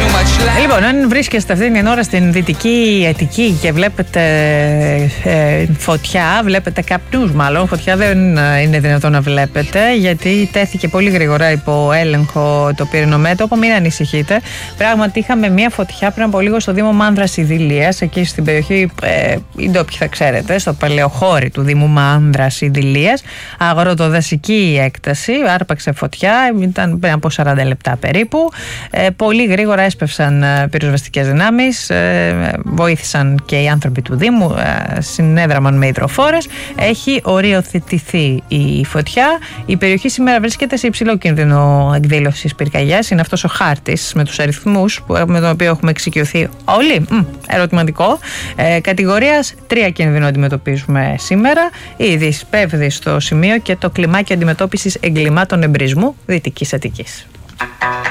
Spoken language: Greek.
Λοιπόν, αν βρίσκεστε αυτή την ώρα στην Δυτική Αττική και βλέπετε φωτιά, βλέπετε καπνούς μάλλον, φωτιά δεν είναι δυνατόν να βλέπετε, γιατί τέθηκε πολύ γρήγορα υπό έλεγχο το πυρηνικό μέτωπο. Μην ανησυχείτε. Πράγματι, είχαμε μια φωτιά πριν από λίγο στο Δήμο Μάνδρας Ιδηλίας, εκεί στην περιοχή, οι ντόπιοι θα ξέρετε, στο παλαιοχώρι του Δήμου Μάνδρας Ιδηλίας. Αγροτοδασική έκταση, άρπαξε φωτιά, ήταν πριν από 40 λεπτά περίπου. Πολύ γρήγορα έσπευσαν πυροσβεστικές δυνάμεις, βοήθησαν και οι άνθρωποι του Δήμου, συνέδραμαν με υδροφόρες. Έχει οριοθετηθεί η φωτιά. Η περιοχή σήμερα βρίσκεται σε υψηλό κίνδυνο εκδήλωσης πυρκαγιάς. Είναι αυτός ο χάρτης με τους αριθμούς με τον οποίο έχουμε εξοικειωθεί όλοι. Ερωτηματικό. Κατηγορίας 3 κίνδυνο αντιμετωπίζουμε σήμερα. Ήδη σπέβδει στο σημείο και το κλιμάκιο αντιμετώπισης εγκλημάτων εμπρισμού Δυτικής Αττικής.